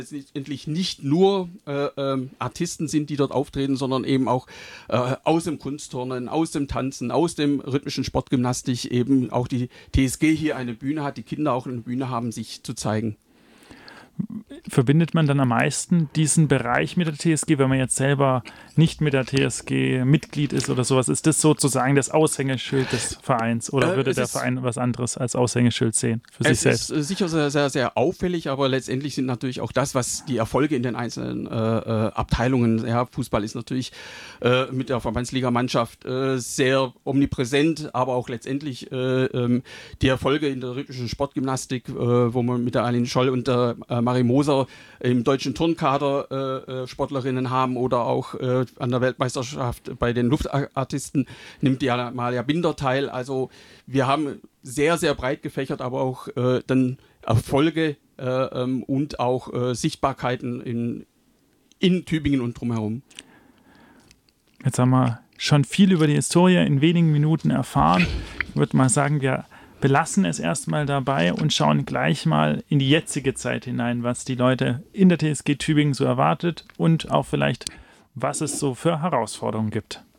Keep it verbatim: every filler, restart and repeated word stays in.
letztendlich nicht nur äh, ähm, Artisten sind, die dort auftreten, sondern eben auch äh, aus dem Kunstturnen, aus dem Tanzen, aus dem rhythmischen Sportgymnastik eben auch die T S G hier eine Bühne hat, die Kinder auch eine Bühne haben, sich zu zeigen. Verbindet man dann am meisten diesen Bereich mit der T S G, wenn man jetzt selber nicht mit der T S G Mitglied ist oder sowas? Ist das sozusagen das Aushängeschild des Vereins oder äh, würde der Verein was anderes als Aushängeschild sehen für sich selbst? Es ist sicher sehr, sehr, sehr auffällig, aber letztendlich sind natürlich auch das, was die Erfolge in den einzelnen äh, äh, Abteilungen, ja, Fußball ist natürlich äh, mit der Verbandsligamannschaft äh, sehr omnipräsent, aber auch letztendlich äh, ähm, die Erfolge in der rhythmischen Sportgymnastik, äh, wo man mit der Aline Scholl und der äh, Marie Moser im deutschen Turnkader äh, äh, Sportlerinnen haben oder auch äh, an der Weltmeisterschaft bei den Luftartisten nimmt die Amalia Binder teil. Also wir haben sehr, sehr breit gefächert, aber auch äh, dann Erfolge äh, ähm, und auch äh, Sichtbarkeiten in, in Tübingen und drumherum. Jetzt haben wir schon viel über die Historie in wenigen Minuten erfahren. Ich würde mal sagen, wir belassen es erstmal dabei und schauen gleich mal in die jetzige Zeit hinein, was die Leute in der T S G Tübingen so erwartet und auch vielleicht, was es so für Herausforderungen gibt.